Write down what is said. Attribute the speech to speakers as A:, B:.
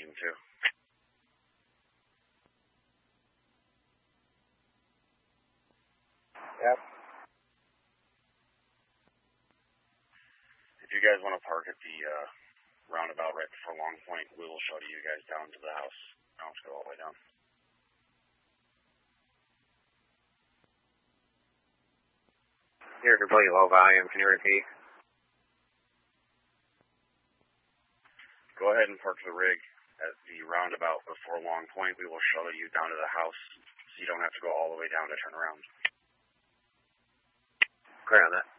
A: Team 2.
B: Yep.
A: If you guys want to park at the roundabout right before Long Point, we will shuttle you guys down to the house. I don't have to go all the way down.
B: You're completely low volume. Can you repeat?
A: Go ahead and park the rig at the roundabout before Long Point. We will shuttle you down to the house so you don't have to go all the way down to turn around.
B: Clear on that.